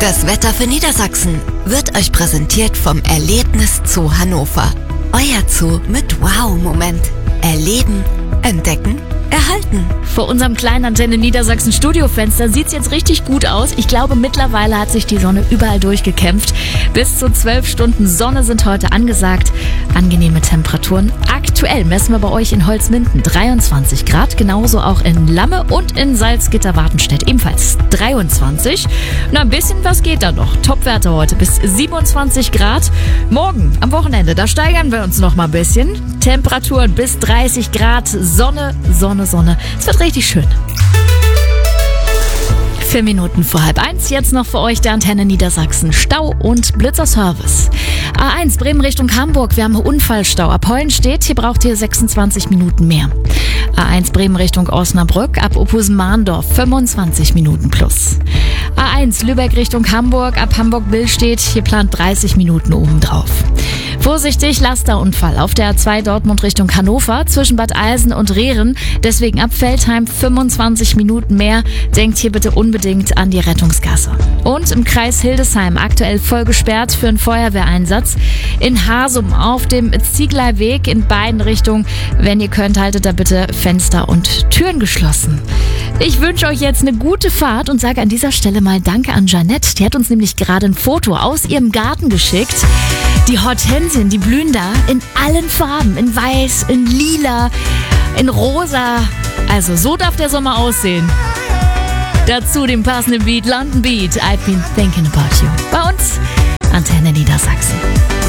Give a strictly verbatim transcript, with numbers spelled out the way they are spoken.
Das Wetter für Niedersachsen wird euch präsentiert vom Erlebnis Zoo Hannover. Euer Zoo mit Wow-Moment. Erleben, entdecken, erhalten. Vor unserem kleinen Antenne Niedersachsen Studiofenster sieht's jetzt richtig gut aus. Ich glaube, mittlerweile hat sich die Sonne überall durchgekämpft. Bis zu zwölf Stunden Sonne sind heute angesagt. Angenehme Temperaturen. Aktuell messen wir bei euch in Holzminden dreiundzwanzig Grad. Genauso auch in Lamme und in Salzgitter-Wartenstedt ebenfalls dreiundzwanzig. Na, ein bisschen was geht da noch. Topwerte heute bis siebenundzwanzig Grad. Morgen am Wochenende, da steigern wir uns noch mal ein bisschen. Temperaturen bis dreißig Grad. Sonne, Sonne, Sonne. Es wird richtig schön. Vier Minuten vor halb eins. Jetzt noch für euch der Antenne Niedersachsen Stau- und Blitzerservice. A eins Bremen Richtung Hamburg. Wir haben einen Unfallstau. Ab Heulenstedt. Hier braucht ihr sechsundzwanzig Minuten mehr. A eins Bremen Richtung Osnabrück. Ab Ophusen-Mahndorf fünfundzwanzig Minuten plus. A eins Lübeck Richtung Hamburg. Ab Hamburg-Billstedt. Hier plant dreißig Minuten obendrauf. Vorsichtig, Lasterunfall auf der A zwei Dortmund Richtung Hannover zwischen Bad Eilsen und Rehren. Deswegen ab Veltheim fünfundzwanzig Minuten mehr. Denkt hier bitte unbedingt an die Rettungsgasse. Und im Kreis Hildesheim aktuell voll gesperrt für einen Feuerwehreinsatz. In Hasum auf dem Zieglerweg in beiden Richtungen. Wenn ihr könnt, haltet da bitte Fenster und Türen geschlossen. Ich wünsche euch jetzt eine gute Fahrt und sage an dieser Stelle mal Danke an Janette. Die hat uns nämlich gerade ein Foto aus ihrem Garten geschickt. Die Hortensien, die blühen da in allen Farben. In weiß, in lila, in rosa. Also so darf der Sommer aussehen. Dazu den passenden Beat, London Beat. I've been thinking about you. Bei uns Antenne Niedersachsen.